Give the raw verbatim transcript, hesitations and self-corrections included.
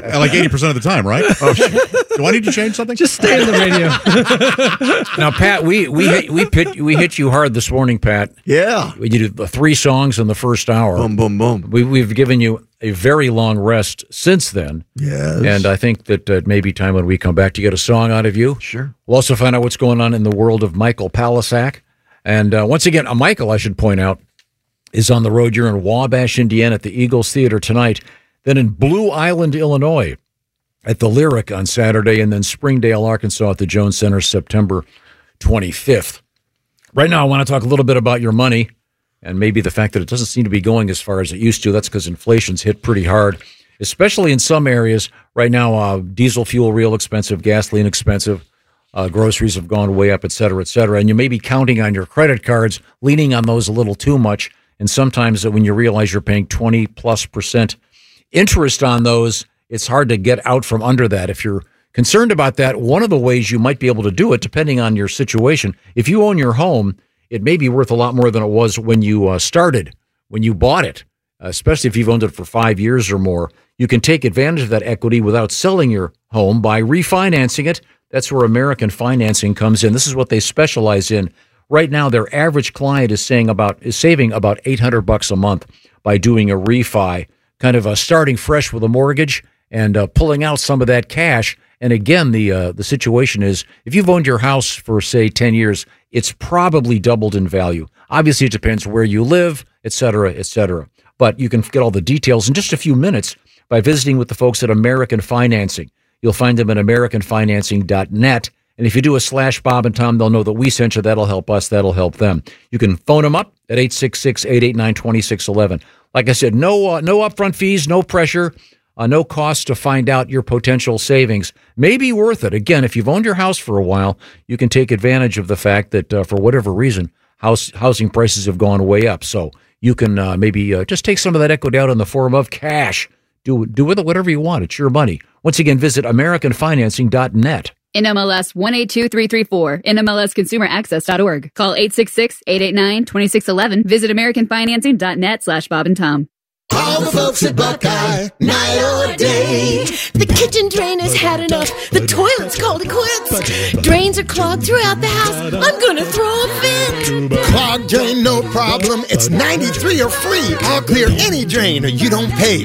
like eighty percent of the time, right? Oh, do I need to change something? Just stay on the radio. Now, Pat, we we hit, we pit, we hit you hard this morning, Pat. Yeah. We did the three songs in the first hour. Boom, boom, boom. We, we've given you a very long rest since then. Yes. And I think that uh, it may be time when we come back to get a song out of you. Sure. We'll also find out what's going on in the world of Michael Palisak. And uh, once again, uh, Michael, I should point out, is on the road. You're in Wabash, Indiana at the Eagles Theater tonight. Then in Blue Island, Illinois at the Lyric on Saturday. And then Springdale, Arkansas at the Jones Center September twenty-fifth. Right now, I want to talk a little bit about your money. And maybe the fact that it doesn't seem to be going as far as it used to. That's because inflation's hit pretty hard, especially in some areas. Right now, uh, diesel fuel real expensive, gasoline expensive, uh, groceries have gone way up, et cetera, et cetera. And you may be counting on your credit cards, leaning on those a little too much. And sometimes when you realize you're paying twenty plus percent interest on those, it's hard to get out from under that. If you're concerned about that, one of the ways you might be able to do it, depending on your situation, if you own your home, it may be worth a lot more than it was when you uh, started, when you bought it, uh, especially if you've owned it for five years or more. You can take advantage of that equity without selling your home by refinancing it. That's where American Financing comes in. This is what they specialize in. Right now, their average client is saying about is saving about eight hundred bucks a month by doing a refi, kind of uh, starting fresh with a mortgage and uh, pulling out some of that cash. And again, the uh, the situation is, if you've owned your house for, say, ten years, it's probably doubled in value. Obviously, it depends where you live, et cetera, et cetera. But you can get all the details in just a few minutes by visiting with the folks at American Financing. You'll find them at american financing dot net. And if you do a slash Bob and Tom, they'll know that we sent you. That'll help us. That'll help them. You can phone them up at eight six six, eight eight nine, two six one one. Like I said, no uh, no upfront fees, no pressure. Uh, no cost to find out your potential savings. May be worth it. Again, if you've owned your house for a while, you can take advantage of the fact that uh, for whatever reason, house housing prices have gone way up. So you can uh, maybe uh, just take some of that equity out in the form of cash. Do, do with it whatever you want. It's your money. Once again, visit american financing dot net. N M L S one eight two three three four, N M L S consumer access dot org. Call eight six six, eight eight nine, two six one one. Visit american financing dot net slash Bob and Tom. All the folks at Buckeye, night or day. The kitchen drain has had enough. The toilet's called it quits. Drains are clogged throughout the house. I'm gonna throw a fit. Clogged drain, no problem. It's ninety-three or free. I'll clear any drain or you don't pay.